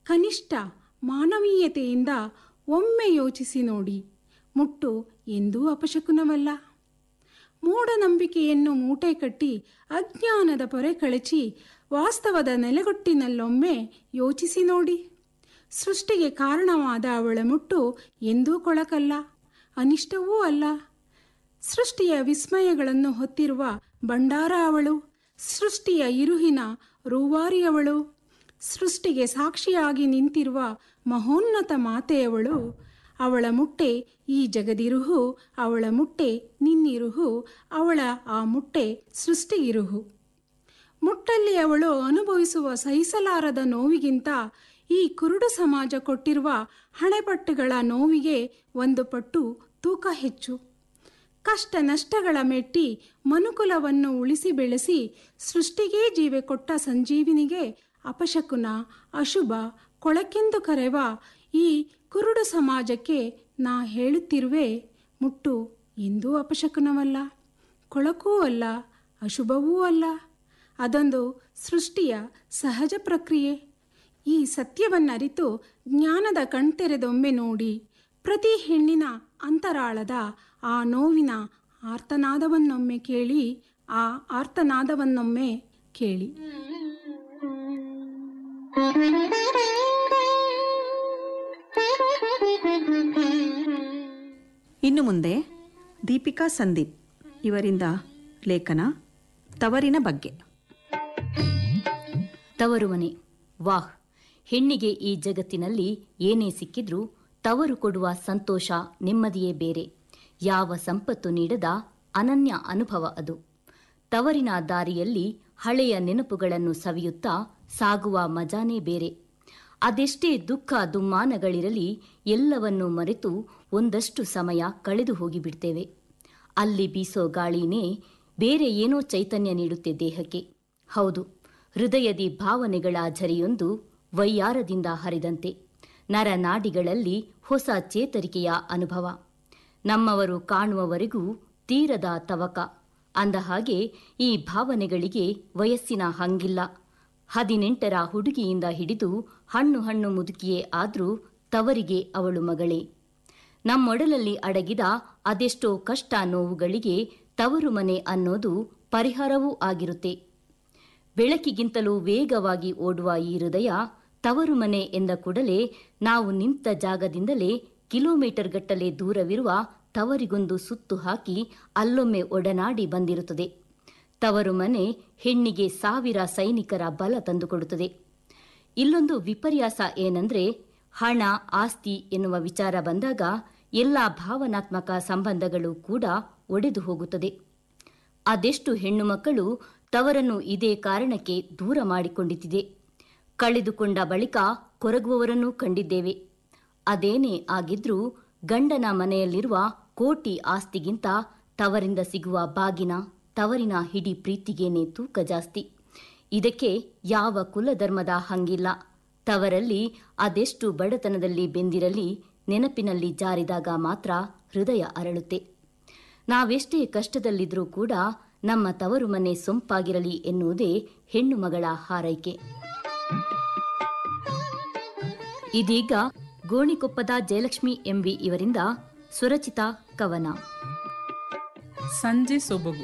ಕನಿಷ್ಠ ಮಾನವೀಯತೆಯಿಂದ ಒಮ್ಮೆ ಯೋಚಿಸಿ ನೋಡಿ. ಮುಟ್ಟು ಎಂದೂ ಅಪಶಕುನವಲ್ಲ. ಮೂಢನಂಬಿಕೆಯನ್ನು ಮೂಟೆ ಕಟ್ಟಿ ಅಜ್ಞಾನದ ಪೊರೆ ಕಳಚಿ ವಾಸ್ತವದ ನೆಲೆಗೊಟ್ಟಿನಲ್ಲೊಮ್ಮೆ ಯೋಚಿಸಿ ನೋಡಿ. ಸೃಷ್ಟಿಗೆ ಕಾರಣವಾದ ಅವಳ ಮುಟ್ಟು ಎಂದೂ ಕೊಳಕಲ್ಲ, ಅನಿಷ್ಟವೂ ಅಲ್ಲ. ಸೃಷ್ಟಿಯ ವಿಸ್ಮಯಗಳನ್ನು ಹೊತ್ತಿರುವ ಭಂಡಾರ ಅವಳು. ಸೃಷ್ಟಿಯ ಇರುಹಿನ ರೂವಾರಿಯವಳು. ಸೃಷ್ಟಿಗೆ ಸಾಕ್ಷಿಯಾಗಿ ನಿಂತಿರುವ ಮಹೋನ್ನತ ಮಾತೆಯವಳು. ಅವಳ ಮುಟ್ಟೆ ಈ ಜಗದಿರುಹು, ಅವಳ ಮುಟ್ಟೆ ನಿನ್ನಿರುಹು, ಅವಳ ಆ ಮುಟ್ಟೆ ಸೃಷ್ಟಿಗಿರುಹು. ಮುಟ್ಟಲ್ಲಿ ಅವಳು ಅನುಭವಿಸುವ ಸಹಿಸಲಾರದ ನೋವಿಗಿಂತ ಈ ಕುರುಡು ಸಮಾಜ ಕೊಟ್ಟಿರುವ ಹಣೆಪಟ್ಟುಗಳ ನೋವಿಗೆ 1 ಪಟ್ಟು ತೂಕ ಹೆಚ್ಚು. ಕಷ್ಟ ನಷ್ಟಗಳ ಮೆಟ್ಟಿ ಮನುಕುಲವನ್ನು ಉಳಿಸಿ ಬೆಳೆಸಿ ಸೃಷ್ಟಿಗೇ ಜೀವೆ ಕೊಟ್ಟ ಸಂಜೀವಿನಿಗೆ ಅಪಶಕುನ, ಅಶುಭ, ಕೊಳಕೆಂದು ಕರೆವ ಈ ಕುರುಡು ಸಮಾಜಕ್ಕೆ ನಾ ಹೇಳುತ್ತಿರುವೆ, ಮುಟ್ಟು ಎಂದೂ ಅಪಶಕುನವಲ್ಲ, ಕೊಳಕೂ ಅಲ್ಲ, ಅಶುಭವೂ ಅಲ್ಲ. ಅದೊಂದು ಸೃಷ್ಟಿಯ ಸಹಜ ಪ್ರಕ್ರಿಯೆ. ಈ ಸತ್ಯವನ್ನರಿತು ಜ್ಞಾನದ ಕಣ್ತೆರೆದೊಮ್ಮೆ ನೋಡಿ. ಪ್ರತಿ ಹೆಣ್ಣಿನ ಅಂತರಾಳದ ಆ ನೋವಿನ ಆರ್ತನಾದವನ್ನೊಮ್ಮೆ ಕೇಳಿ, ಆ ಆರ್ತನಾದವನ್ನೊಮ್ಮೆ ಕೇಳಿ. ಇನ್ನು ಮುಂದೆ ದೀಪಿಕಾ ಸಂದೀಪ್ ಇವರಿಂದ ಲೇಖನ ತವರಿನ ಬಗ್ಗೆ. ತವರು ಮನೆ, ವಾಹ್! ಹೆಣ್ಣಿಗೆ ಈ ಜಗತ್ತಿನಲ್ಲಿ ಏನೇ ಸಿಕ್ಕಿದ್ರೂ ತವರು ಕೊಡುವ ಸಂತೋಷ, ನೆಮ್ಮದಿಯೇ ಬೇರೆ. ಯಾವ ಸಂಪತ್ತು ನೀಡದ ಅನನ್ಯ ಅನುಭವ ಅದು. ತವರಿನ ದಾರಿಯಲ್ಲಿ ಹಳೆಯ ನೆನಪುಗಳನ್ನು ಸವಿಯುತ್ತಾ ಸಾಗುವ ಮಜಾನೇ ಬೇರೆ. ಅದೆಷ್ಟೇ ದುಃಖ ದುಮ್ಮಾನಗಳಿರಲಿ ಎಲ್ಲವನ್ನೂ ಮರೆತು ಒಂದಷ್ಟು ಸಮಯ ಕಳೆದು ಹೋಗಿಬಿಡ್ತೇವೆ. ಅಲ್ಲಿ ಬೀಸೋ ಗಾಳಿನೇ ಬೇರೆ ಏನೋ ಚೈತನ್ಯ ನೀಡುತ್ತೆ ದೇಹಕ್ಕೆ. ಹೌದು, ಹೃದಯದಿ ಭಾವನೆಗಳ ಝರಿಯೊಂದು ವೈಯಾರದಿಂದ ಹರಿದಂತೆ ನರನಾಡಿಗಳಲ್ಲಿ ಹೊಸ ಚೇತರಿಕೆಯ ಅನುಭವ. ನಮ್ಮವರು ಕಾಣುವವರೆಗೂ ತೀರದ ತವಕ ಅಂದ ಹಾಗೆ ಈ ಭಾವನೆಗಳಿಗೆ ವಯಸ್ಸಿನ ಹಂಗಿಲ್ಲ. 18ರ ಹುಡುಗಿಯಿಂದ ಹಿಡಿದು ಹಣ್ಣು ಮುದುಕಿಯೇ ಆದ್ರೂ ತವರಿಗೆ ಅವಳು ಮಗಳೇ. ನಮ್ಮೊಡಲಲ್ಲಿ ಅಡಗಿದ ಅದೆಷ್ಟೋ ಕಷ್ಟ ನೋವುಗಳಿಗೆ ತವರು ಮನೆ ಅನ್ನೋದು ಪರಿಹಾರವೂ ಆಗಿರುತ್ತೆ. ಬೆಳಕಿಗಿಂತಲೂ ವೇಗವಾಗಿ ಓಡುವ ಈ ಹೃದಯ ತವರು ಮನೆ ಎಂದ ಕೂಡಲೇ ನಾವು ನಿಂತ ಜಾಗದಿಂದಲೇ ಕಿಲೋಮೀಟರ್ ಗಟ್ಟಲೆ ದೂರವಿರುವ ತವರಿಗೊಂದು ಸುತ್ತು ಹಾಕಿ ಅಲ್ಲೊಮ್ಮೆ ಒಡನಾಡಿ ಬಂದಿರುತ್ತದೆ. ತವರು ಮನೆ ಹೆಣ್ಣಿಗೆ 1000 ಸೈನಿಕರ ಬಲ ತಂದುಕೊಡುತ್ತದೆ. ಇಲ್ಲೊಂದು ವಿಪರ್ಯಾಸ ಏನಂದ್ರೆ, ಹಣ ಆಸ್ತಿ ಎನ್ನುವ ವಿಚಾರ ಬಂದಾಗ ಎಲ್ಲ ಭಾವನಾತ್ಮಕ ಸಂಬಂಧಗಳು ಕೂಡ ಒಡೆದು ಹೋಗುತ್ತದೆ. ಅದೆಷ್ಟು ಹೆಣ್ಣು ಮಕ್ಕಳು ತವರನ್ನು ಇದೇ ಕಾರಣಕ್ಕೆ ದೂರ ಮಾಡಿಕೊಂಡಿದ್ದಿದೆ. ಕಳೆದುಕೊಂಡ ಬಳಿಕ ಕೊರಗುವವರನ್ನೂ ಕಂಡಿದ್ದೇವೆ. ಅದೇನೇ ಆಗಿದ್ರೂ ಗಂಡನ ಮನೆಯಲ್ಲಿರುವ ಕೋಟಿ ಆಸ್ತಿಗಿಂತ ತವರಿಂದ ಸಿಗುವ ಬಾಗಿನ, ತವರಿನ ಹಿಡಿ ಪ್ರೀತಿಗೇನೆ ತೂಕ ಜಾಸ್ತಿ. ಇದಕ್ಕೆ ಯಾವ ಕುಲಧರ್ಮದ ಹಂಗಿಲ್ಲ. ತವರಲ್ಲಿ ಅದೆಷ್ಟು ಬಡತನದಲ್ಲಿ ಬೆಂದಿರಲಿ, ನೆನಪಿನಲ್ಲಿ ಜಾರಿದಾಗ ಮಾತ್ರ ಹೃದಯ ಅರಳುತ್ತೆ. ನಾವೆಷ್ಟೇ ಕಷ್ಟದಲ್ಲಿದ್ರೂ ಕೂಡ ನಮ್ಮ ತವರು ಮನೆ ಸೊಂಪಾಗಿರಲಿ ಎನ್ನುವುದೇ ಹೆಣ್ಣು ಮಗಳ ಹಾರೈಕೆ. ಇದೀಗ ಗೋಣಿಕೊಪ್ಪದ ಜಯಲಕ್ಷ್ಮಿ ಎಂವಿ ಇವರಿಂದ ಸ್ವರಚಿತ ಕವನ. ಸಂಜೆ ಸೊಬಗು.